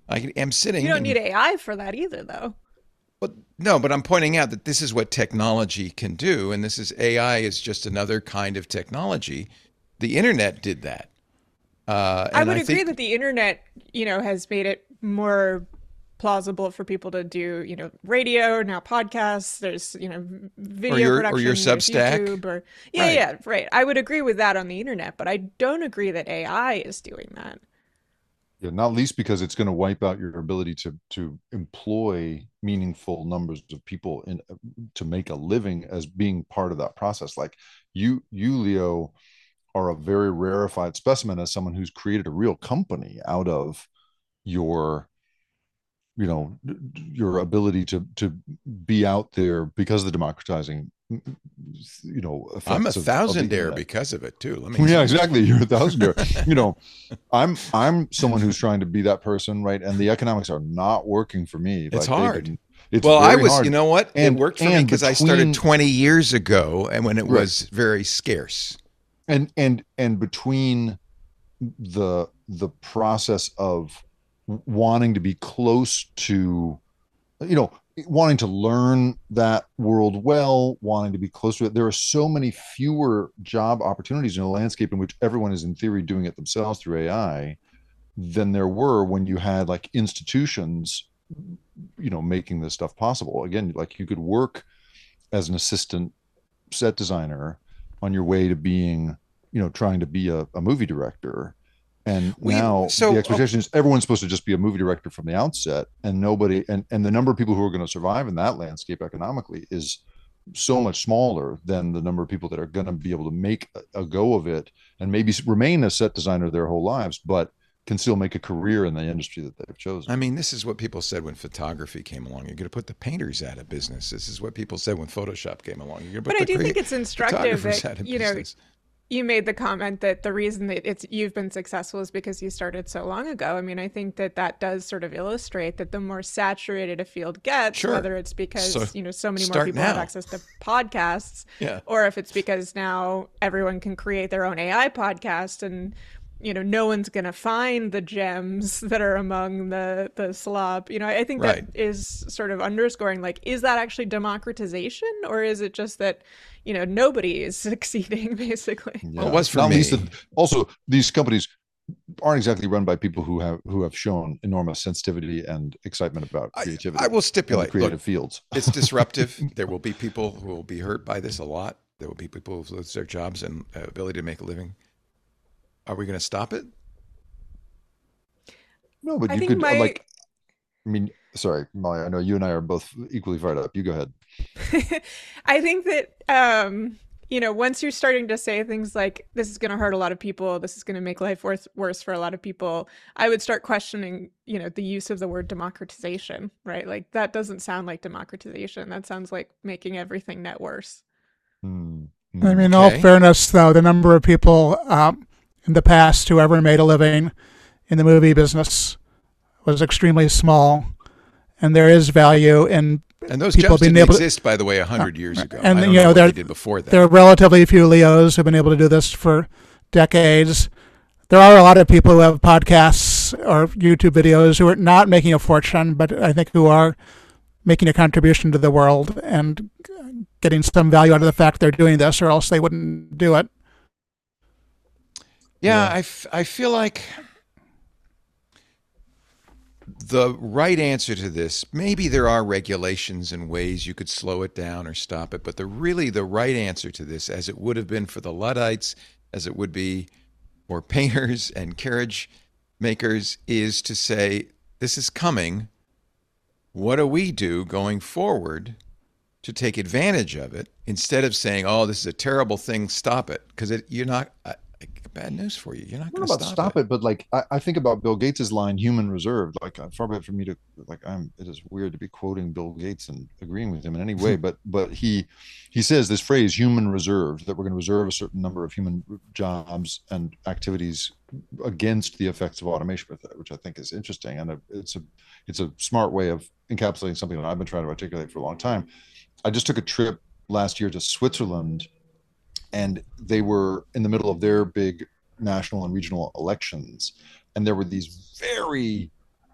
I am You sitting don't need and AI for that either, though. but no, but I'm pointing out that this is what technology can do, and this is AI is just another kind of technology. The internet did that, I and would I agree that think, the internet, has made it more plausible for people to do, radio, now podcasts, there's, video or your production, there's Substack, YouTube or yeah, right? yeah, right. I would agree with that on the internet, but I don't agree that AI is doing that. Yeah, not least because it's going to wipe out your ability to employ meaningful numbers of people in to make a living as being part of that process. Like you, Leo, are a very rarefied specimen as someone who's created a real company out of your you know your ability to be out there because of the democratizing I'm a effects of the thousandaire internet. because of it too. Let me Yeah, tell you. exactly. You're a thousandaire. you know I'm someone who's trying to be that person, right? And the economics are not working for me. It's Like they've hard. been, it's Well, I very was, you hard. know what? It worked for me And because I started between 20 years ago and when it right was very scarce. and between the process of wanting to be close to you know wanting to learn that world well, wanting to be close to it, there are so many fewer job opportunities in a landscape in which everyone is in theory doing it themselves through AI than there were when you had like institutions making this stuff possible. Again, like you could work as an assistant set designer on your way to being trying to be a movie director, and We now the so expectation is everyone's supposed to just be a movie director from the outset, and nobody and the number of people who are going to survive in that landscape economically is so much smaller than the number of people that are going to be able to make a go of it and maybe remain a set designer their whole lives, but can still make a career in the industry that they've I chosen. mean, this is what people said when photography came along. You're going to put the painters out of business. This is what people said when Photoshop came along. You're going to But put I the do think great it's instructive photographers that, out of business. you made the comment that the reason that you've been successful is because you started so long ago. I mean, I think that that does sort of illustrate that the more saturated a field gets, Sure. whether it's So because, so many more start people have now. access to podcasts, Yeah. or if it's because now everyone can create their own AI podcast and no one's going to find the gems that are among the slop. I think that Right. is sort of underscoring, like, is that actually democratization, or is it just that nobody is succeeding basically? Well, it Yeah, was for not least that me. also these companies aren't exactly run by people who have shown enormous sensitivity and excitement about I creativity will and the stipulate. Look, creative fields. it's disruptive. There will be people who will be hurt by this a lot. There will be people who lose their jobs and ability to make a living. Are we going to stop it? No, but I you think could my I mean, sorry, Molly, I know you and I are both equally fired up. You go ahead. I think that once you're starting to say things like this is going to hurt a lot of people, this is going to make life worse for a lot of people, I would start questioning, the use of the word democratization, right? Like that doesn't sound like democratization. That sounds like making everything net worse. Hmm. I Hmm. mean, in all Okay. fairness, though, the number of people in the past who ever made a living in the movie business was extremely small, and there is value in And those people jobs being didn't able to. exist, by the way, 100 years ago. And I don't know what they did before there that. are relatively few Leos who've been able to do this for decades. There are a lot of people who have podcasts or YouTube videos who are not making a fortune, but I think who are making a contribution to the world and getting some value out of the fact they're doing this, or else they wouldn't do it. Yeah, Yeah. I feel like the right answer to this, maybe there are regulations and ways you could slow it down or stop it, but the right answer to this, as it would have been for the Luddites, as it would be for painters and carriage makers, is to say, this is coming. What do we do going forward to take advantage of it instead of saying, "Oh, this is a terrible thing, stop it"? Because you're not. Bad news for you. You're not I don't going know to about stop stop it. it, but like I think about Bill Gates's line, "human reserved." Like far be it from me to like I'm. It is weird to be quoting Bill Gates and agreeing with him in any way, but he says this phrase, "human reserved," that we're going to reserve a certain number of human jobs and activities against the effects of automation, which I think is interesting, and it's a smart way of encapsulating something that I've been trying to articulate for a long time. I just took a trip last year to Switzerland, and they were in the middle of their big national and regional elections, and there were these very